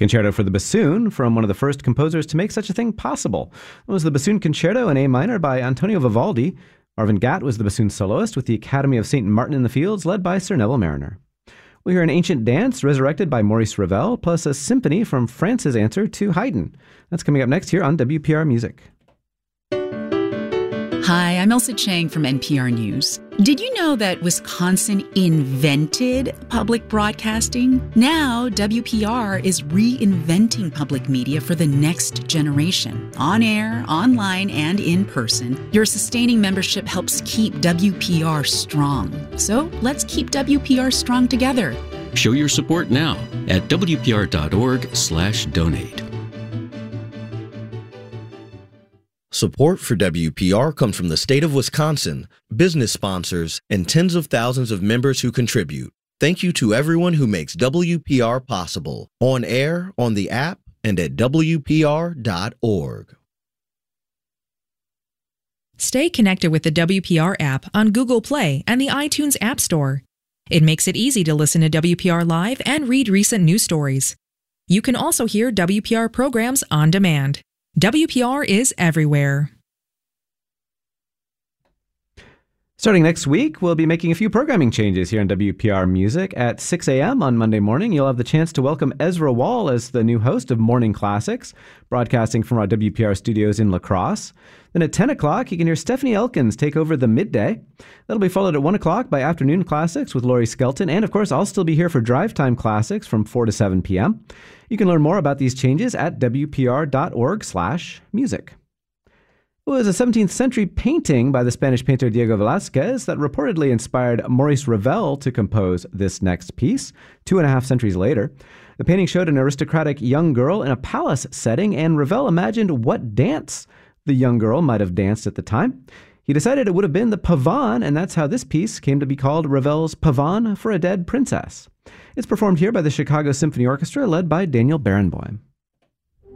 concerto for the bassoon from one of the first composers to make such a thing possible. It was the Bassoon Concerto in A minor by Antonio Vivaldi. Marvin Gatt was the bassoon soloist with the Academy of St. Martin in the Fields, led by Sir Neville Mariner. We'll hear an ancient dance resurrected by Maurice Ravel, plus a symphony from France's answer to Haydn. That's coming up next here on WPR Music. Hi, I'm Elsa Chang from NPR News. Did you know that Wisconsin invented public broadcasting? Now, WPR is reinventing public media for the next generation. On air, online, and in person, your sustaining membership helps keep WPR strong. So let's keep WPR strong together. Show your support now at WPR.org/donate. Support for WPR comes from the state of Wisconsin, business sponsors, and tens of thousands of members who contribute. Thank you to everyone who makes WPR possible, on air, on the app, and at WPR.org. Stay connected with the WPR app on Google Play and the iTunes App Store. It makes it easy to listen to WPR Live and read recent news stories. You can also hear WPR programs on demand. WPR is everywhere. Starting next week, we'll be making a few programming changes here on WPR Music. At 6 a.m. on Monday morning, you'll have the chance to welcome Ezra Wall as the new host of Morning Classics, broadcasting from our WPR studios in La Crosse. Then at 10 o'clock, you can hear Stephanie Elkins take over the midday. That'll be followed at 1 o'clock by Afternoon Classics with Laurie Skelton. And, of course, I'll still be here for Drive Time Classics from 4 to 7 p.m. You can learn more about these changes at WPR.org/music. It was a 17th century painting by the Spanish painter Diego Velázquez that reportedly inspired Maurice Ravel to compose this next piece 2.5 centuries later. The painting showed an aristocratic young girl in a palace setting, and Ravel imagined what dance the young girl might have danced at the time. He decided it would have been the pavane, and that's how this piece came to be called Ravel's Pavane for a Dead Princess. It's performed here by the Chicago Symphony Orchestra, led by Daniel Barenboim.